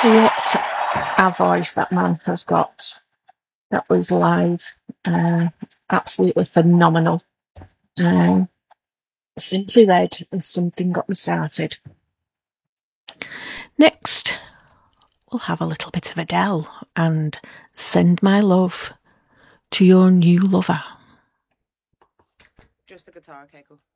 What a voice that man has got. That was live. Absolutely phenomenal. Simply Red and Something Got Me Started. Next, we'll have a little bit of Adele and Send My Love to Your New Lover. Just the guitar, okay, cool.